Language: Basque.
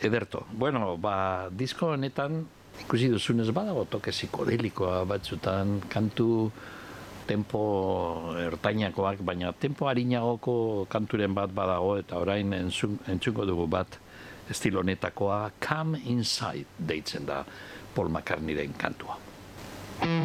Ederto. Bueno, disko honetan ikusi duzunez badago toke psikodelikoa batzutan, kantu tempo ertainakoak, baina tempo arinagoko kanturen bat badago, eta orain entzuko dugu bat estilo honetakoa, Come Inside deitzen da Paul McCartneyren kantua.